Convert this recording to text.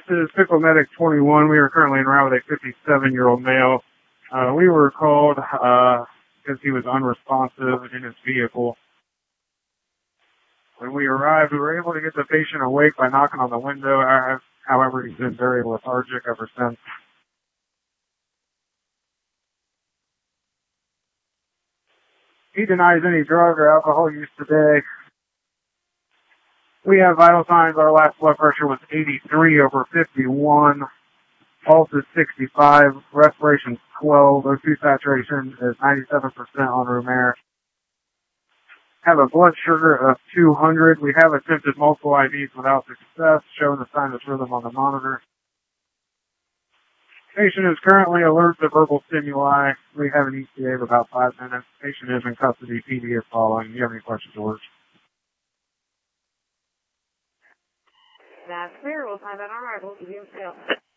is Pickle Medic 21. We are currently en route with a 57-year-old male. We were called because he was unresponsive in his vehicle. When we arrived, we were able to get the patient awake by knocking on the window. However, he's been very lethargic ever since. He denies any drug or alcohol use today. We have vital signs. Our last blood pressure was 83/51. Pulse is 65. Respiration 12. O2 saturation is 97% on room air. Have a blood sugar of 200. We have attempted multiple IVs without success, showing the sinus rhythm on the monitor. Patient is currently alert to verbal stimuli. We have an ETA of about 5 minutes. Patient is in custody. PD is following. Do you have any questions, George? That's clear. We'll find out on arrival.